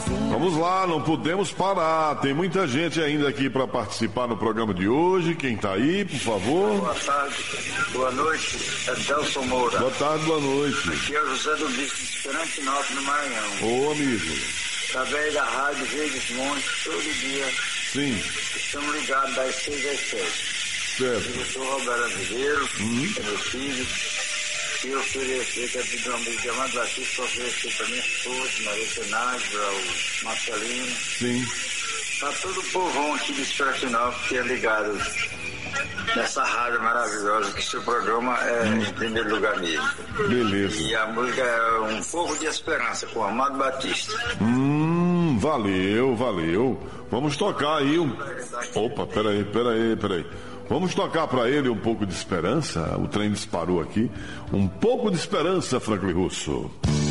Vamos lá, não podemos parar. Tem muita gente ainda aqui para participar no programa de hoje. Quem está aí, por favor? Boa tarde, boa noite. É Delson Moura. Boa tarde, boa noite. Aqui é o José do Bispo de Esperantinópolis, no Maranhão. Ô, amigo. Através da rádio Verdes Montes, todo dia. Sim. Estamos ligados das 6 às 7. Certo. Eu sou Roberto Azevedo, é meu filho. E oferecer, que é pedir uma música chamada Batista, para oferecer para minha esposa, Maria Tenagem, o Marcelino. Sim. Para todo o povão aqui de Esperantinópolis que é ligado nessa rádio maravilhosa, que seu programa é em primeiro lugar mesmo. Beleza. E a música é Um Povo de Esperança, com Amado Batista. Valeu. Vamos tocar aí um... Opa, peraí. Vamos tocar para ele um pouco de esperança. O trem disparou aqui. Um pouco de esperança, Franklin Russo.